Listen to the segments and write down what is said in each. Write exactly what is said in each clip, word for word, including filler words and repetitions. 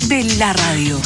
de la radio.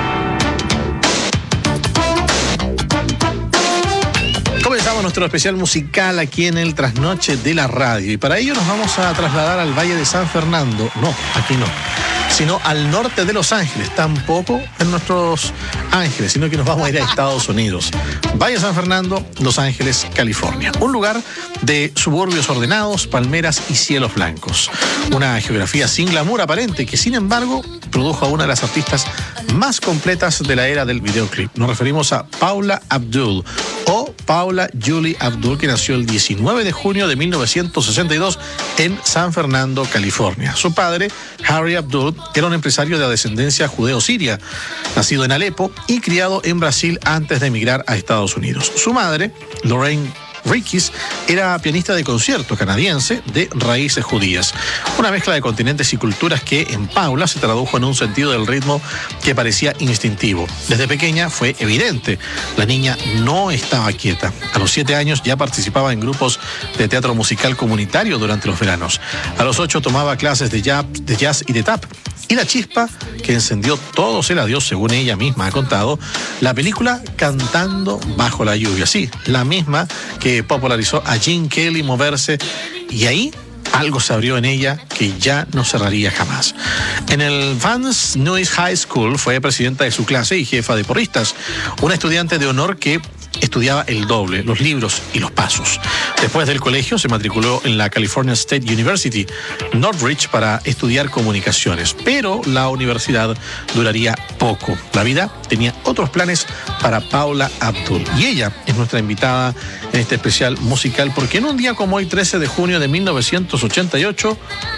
Comenzamos nuestro especial musical aquí en el Trasnoche de la Radio, y para ello nos vamos a trasladar al Valle de San Fernando. No, aquí no, sino al norte de Los Ángeles, tampoco en nuestros Ángeles, sino que nos vamos a ir a Estados Unidos. Valle de San Fernando, Los Ángeles, California. Un lugar de suburbios ordenados, palmeras y cielos blancos. Una geografía sin glamour aparente que, sin embargo, produjo a una de las artistas más completas de la era del videoclip. Nos referimos a Paula Abdul, o Paula Julie Abdul, que nació el diecinueve de junio de mil novecientos sesenta y dos en San Fernando, California. Su padre, Harry Abdul, era un empresario de descendencia judeo-siria, nacido en Alepo y criado en Brasil antes de emigrar a Estados Unidos. Su madre, Lorraine Rickis, era pianista de concierto canadiense de raíces judías. Una mezcla de continentes y culturas que en Paula se tradujo en un sentido del ritmo que parecía instintivo. Desde pequeña fue evidente, la niña no estaba quieta. A los siete años ya participaba en grupos de teatro musical comunitario durante los veranos. A los ocho tomaba clases de jazz, de jazz y de tap. Y la chispa que encendió todo se la dio, según ella misma ha contado, la película Cantando bajo la lluvia. Sí, la misma que popularizó a Gene Kelly moverse, y ahí algo se abrió en ella que ya no cerraría jamás. En el Vance Nuys High School fue presidenta de su clase y jefa de porristas, una estudiante de honor que estudiaba el doble, los libros y los pasos. Después del colegio se matriculó en la California State University, Northridge, para estudiar comunicaciones, pero la universidad duraría poco. La vida tenía otros planes para Paula Abdul, y ella es nuestra invitada en este especial musical porque en un día como hoy, trece de junio de mil novecientos ochenta y ocho,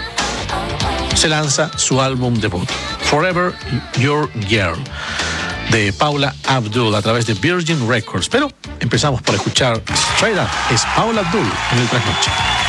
se lanza su álbum debut, Forever Your Girl, de Paula Abdul, a través de Virgin Records. Pero empezamos por escuchar Straight Up. Es Paula Abdul en el Trasnoche.